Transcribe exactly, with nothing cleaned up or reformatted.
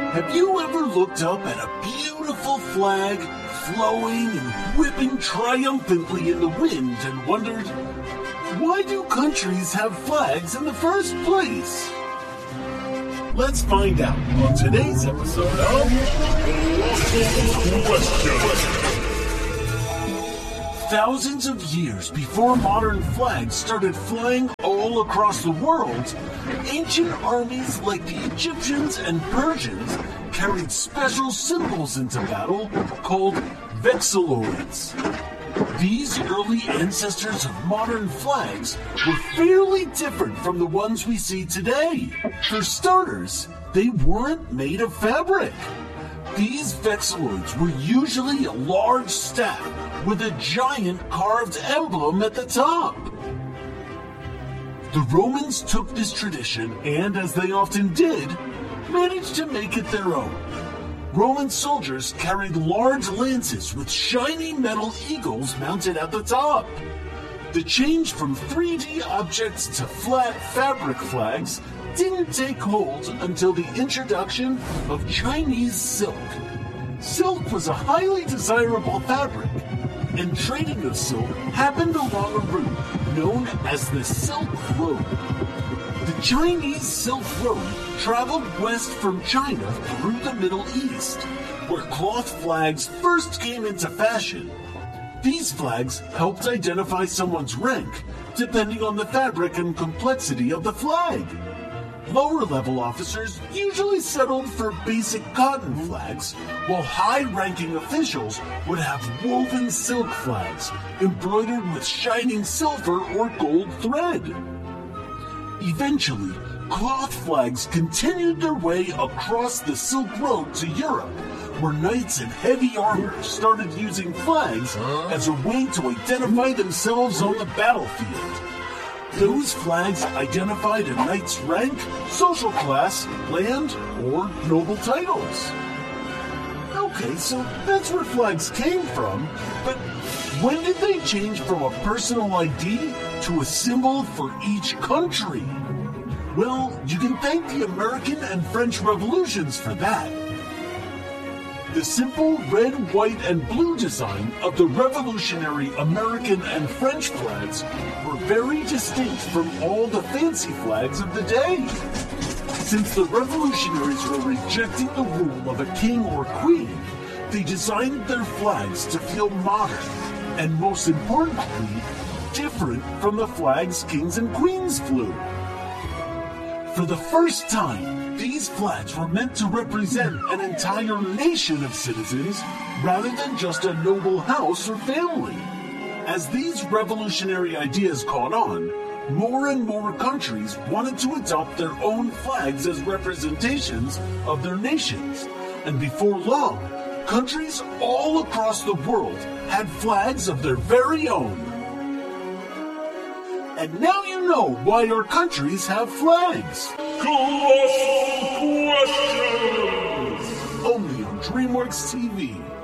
Have you ever looked up at a beautiful flag flowing and whipping triumphantly in the wind and wondered, why do countries have flags in the first place? Let's find out on today's episode of Question. Thousands of years before modern flags started flying all across the world, ancient armies like the Egyptians and Persians carried special symbols into battle called vexilloids. These early ancestors of modern flags were fairly different from the ones we see today. For starters, they weren't made of fabric. These vexilloids were usually a large staff with a giant carved emblem at the top. The Romans took this tradition and, as they often did, managed to make it their own. Roman soldiers carried large lances with shiny metal eagles mounted at the top. The change from three D objects to flat fabric flags didn't take hold until the introduction of Chinese silk. Silk was a highly desirable fabric, and trading of silk happened along a route known as the Silk Road. The Chinese Silk Road traveled west from China through the Middle East, where cloth flags first came into fashion. These flags helped identify someone's rank, depending on the fabric and complexity of the flag. Lower-level officers usually settled for basic cotton flags, while high-ranking officials would have woven silk flags, embroidered with shining silver or gold thread. Eventually, cloth flags continued their way across the Silk Road to Europe, where knights in heavy armor started using flags as a way to identify themselves on the battlefield. Those flags identified a knight's rank, social class, land, or noble titles. Okay, so that's where flags came from, but when did they change from a personal I D to a symbol for each country? Well, you can thank the American and French revolutions for that. The simple red, white, and blue design of the revolutionary American and French flags were very distinct from all the fancy flags of the day. Since the revolutionaries were rejecting the rule of a king or queen, they designed their flags to feel modern and, most importantly, different from the flags kings and queens flew. For the first time, these flags were meant to represent an entire nation of citizens rather than just a noble house or family. As these revolutionary ideas caught on, more and more countries wanted to adopt their own flags as representations of their nations. And before long, countries all across the world had flags of their very own. And now you know why our countries have flags. Colossal Questions! Only on DreamWorks T V.